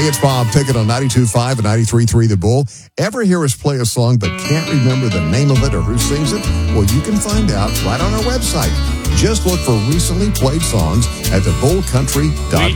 Hey, it's Bob Pickett on 92.5 and 93.3 The Bull. Ever hear us play a song but can't remember the name of it or who sings it? Well, you can find out right on our website. Just look for recently played songs at thebullcountry.com.